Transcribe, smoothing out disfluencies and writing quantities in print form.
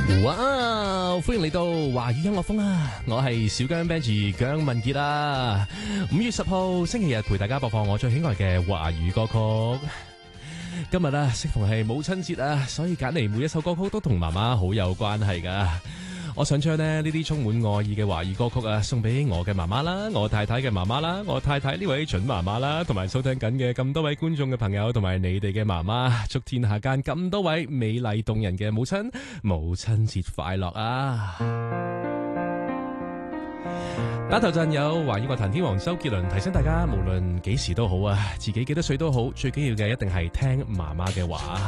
哇！歡迎嚟到華語音樂風啊！我係小姜 Benji 姜文傑啊！5月10號星期日陪大家播放我最喜愛嘅華語歌曲。今日啊，適逢係母親節啊，所以揀嚟每一首歌曲都同媽媽好有關係噶。我想將呢啲充滿愛意嘅華語歌曲啊，送俾我嘅媽媽啦，我太太嘅媽媽啦，我太太呢位準媽媽啦，同埋收聽緊嘅咁多位觀眾嘅朋友，同埋你哋嘅媽媽，祝天下間咁多位美麗動人嘅母親節快樂啊！打頭陣有華語樂壇天王周杰倫提醒大家，無論幾時都好啊，自己幾多歲都好，最緊要嘅一定係聽媽媽嘅話。